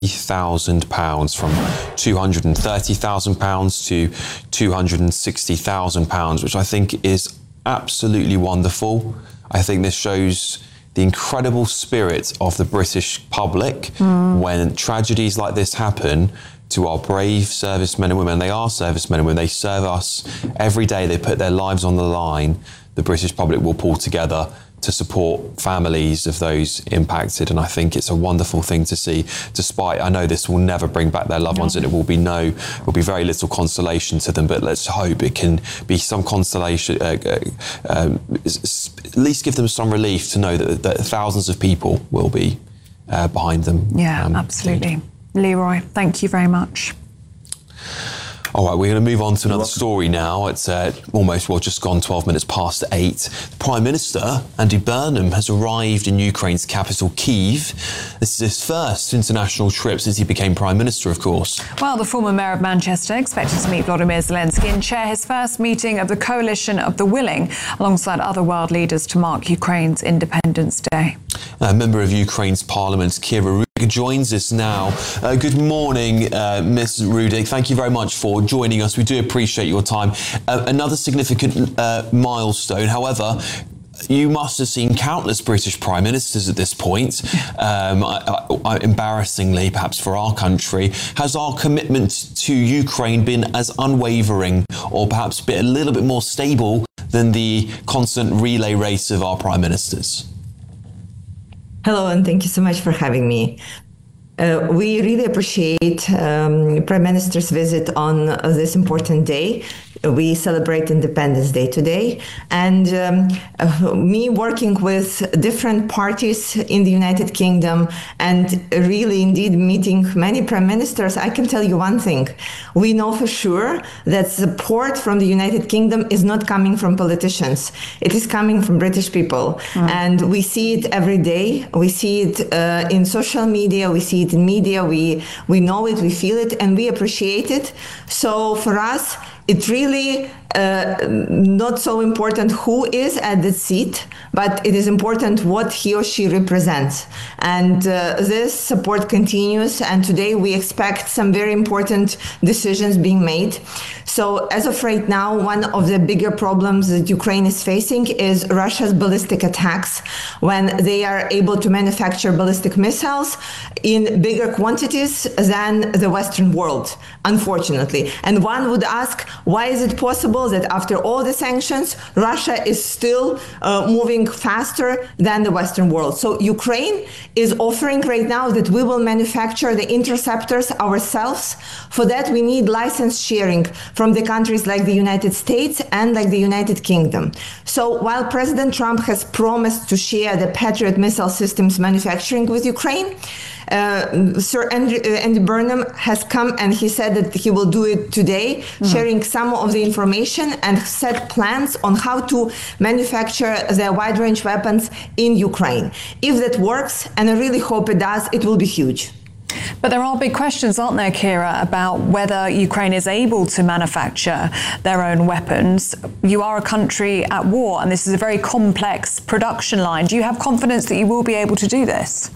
£230,000 from £230,000 to £260,000, which I think is absolutely wonderful. I think this shows the incredible spirit of the British public when tragedies like this happen to our brave servicemen and women. They are servicemen and women. They serve us every day. They put their lives on the line. The British public will pull together to support families of those impacted. And I think it's a wonderful thing to see, despite I know this will never bring back their loved ones and it will be very little consolation to them, but let's hope it can be some consolation, at least give them some relief to know that thousands of people will be behind them. Yeah, absolutely. Leroy, thank you very much. All right, we're going to move on to another story now. It's just gone 12 minutes past 8. The Prime Minister, Andy Burnham, has arrived in Ukraine's capital, Kyiv. This is his first international trip since he became Prime Minister, of course. Well, the former mayor of Manchester expected to meet Volodymyr Zelensky and chair his first meeting of the Coalition of the Willing, alongside other world leaders, to mark Ukraine's Independence Day. A member of Ukraine's Parliament, Kira Rudik, joins us now. Good morning, Ms. Rudik. Thank you very much for joining us. We do appreciate your time. Another significant milestone. However, you must have seen countless British Prime Ministers at this point. Embarrassingly, perhaps for our country, has our commitment to Ukraine been as unwavering or perhaps a little bit more stable than the constant relay race of our Prime Ministers? Hello, and thank you so much for having me. We really appreciate Prime Minister's visit on this important day. We celebrate Independence Day today, and me working with different parties in the United Kingdom and really indeed meeting many prime ministers, I can tell you one thing. We know for sure that support from the United Kingdom is not coming from politicians. It is coming from British people. And we see it every day. We see it in social media. We see it in media. We know it, we feel it, and we appreciate it. So for us, it's really not so important who is at the seat, but it is important what he or she represents. And this support continues, and today we expect some very important decisions being made. So as of right now, one of the bigger problems that Ukraine is facing is Russia's ballistic attacks, when they are able to manufacture ballistic missiles in bigger quantities than the Western world, unfortunately. And one would ask, why is it possible that after all the sanctions, Russia is still moving faster than the Western world? So Ukraine is offering right now that we will manufacture the interceptors ourselves. For that, we need license sharing from the countries like the United States and like the United Kingdom. So while President Trump has promised to share the Patriot missile systems manufacturing with Ukraine, Sir Andy Burnham has come and he said that he will do it today, sharing some of the information and set plans on how to manufacture the wide-range weapons in Ukraine. If that works, and I really hope it does, it will be huge. But there are big questions, aren't there, Kira, about whether Ukraine is able to manufacture their own weapons. You are a country at war, and this is a very complex production line. Do you have confidence that you will be able to do this?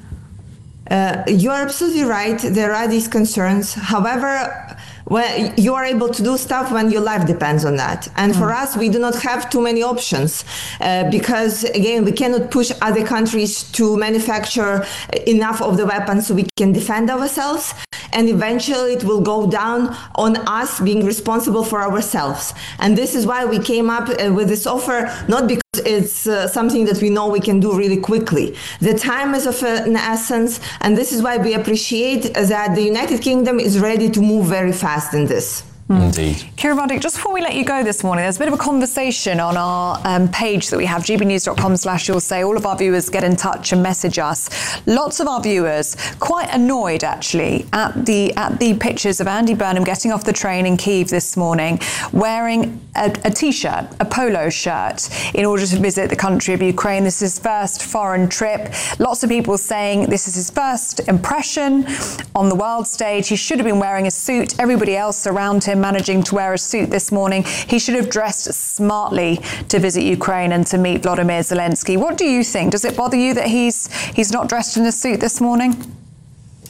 You are absolutely right. There are these concerns. However, when you are able to do stuff when your life depends on that. And for us, we do not have too many options because, again, we cannot push other countries to manufacture enough of the weapons so we can defend ourselves. And eventually it will go down on us being responsible for ourselves. And this is why we came up with this offer, not because it's something that we know we can do really quickly. The time is of an essence, and this is why we appreciate that the United Kingdom is ready to move very fast in this. Indeed. Kira Rudik, just before we let you go this morning, there's a bit of a conversation on our page that we have, gbnews.com/You'll Say. All of our viewers get in touch and message us. Lots of our viewers quite annoyed, actually, at the pictures of Andy Burnham getting off the train in Kyiv this morning, wearing a T-shirt, a polo shirt, in order to visit the country of Ukraine. This is his first foreign trip. Lots of people saying this is his first impression on the world stage. He should have been wearing a suit. Everybody else around him managing to wear a suit this morning. He should have dressed smartly to visit Ukraine and to meet Volodymyr Zelensky. What do you think? Does it bother you that he's not dressed in a suit this morning?